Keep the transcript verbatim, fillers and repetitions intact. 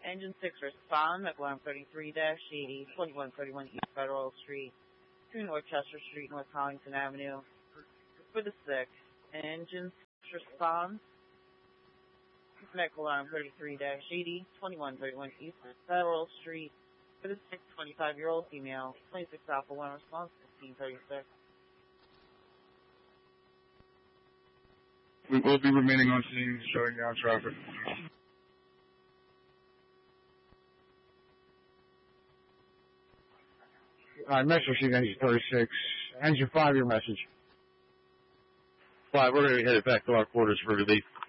Engine six respond at alarm thirty-three eighty, twenty-one thirty-one East Federal Street, between North Chester Street and West Hollington Avenue. For the six, Engine six responds. Connect alarm thirty-three eighty, twenty-one thirty-one East Federal Street. For the six, twenty-five-year-old female, twenty-six Alpha one response, fifteen thirty-six. We will be remaining on scene, shutting down traffic. Uh, message received engine thirty-six. Engine five, your message. Five, we're going to be headed back to our quarters for relief.